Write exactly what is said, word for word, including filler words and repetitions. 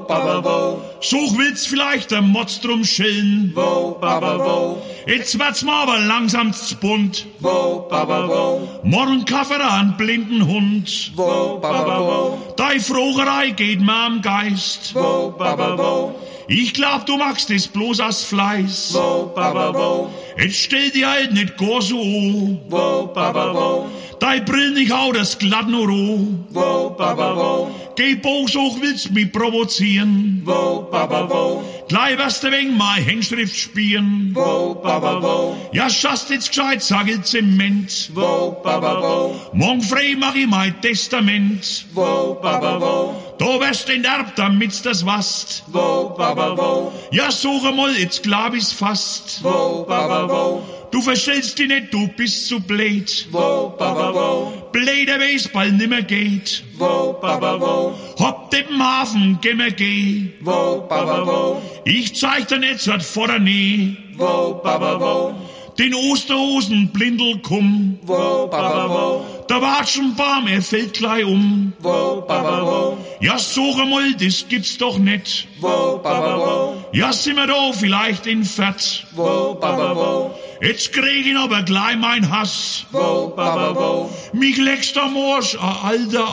wo, baba, wo. Such willst vielleicht der Motz drum schillen, Wo, baba, wo. jetzt wird's mal aber langsam zu bunt. Wo, baba, wo. Morgen Kaffee an blinden Hund. Wo, baba, wo. Dei Frogerei geht mir am Geist. Wo, baba, wo. Ich glaub, du magst es bloß aus Fleiß. Wo, baba, wo. Jetzt stell dir halt nicht gar so an. Wo, baba, wo. Dei Brill nicht hau das glatt nur roh. Wo, baba, wo. Geh Boos hoch, willst mich provozieren. Wo, baba, wo. Gleich wirst du wegen mein Hängschrift spielen. Wo, baba, wo. Ja, schaust jetzt gescheit, sag ich Zement. Wo, baba, wo. Morgen frei mach ich mein Testament. Wo, baba, wo. Da wirst enterbt, damit's das wasst. Wo, baba, wo. Ja, suche mal, jetzt glaub ich's fast. Wo, baba, wo. Du verstellst dich nicht, du bist zu blöd. Wo, baba, wo. Blöder wie's bald nimmer geht. Wo, baba, wo. Hopp dem Hafen, geh mir geh. Wo, baba, wo. Ich zeig dir nicht, so vor der Nähe. Wo, baba, wo. Den Osterhosen blindel kumm. Wo, baba, wo. Der Watschenbaum, er fällt gleich um. Wo, baba, wo. Ja, suche mal, das gibt's doch nicht. Wo, baba, wo. Ja, sind wir da vielleicht in Fett. Wo, baba, wo. Jetzt krieg ich aber gleich mein Hass. Wo, baba, wo. Mich leckst am Arsch, a alter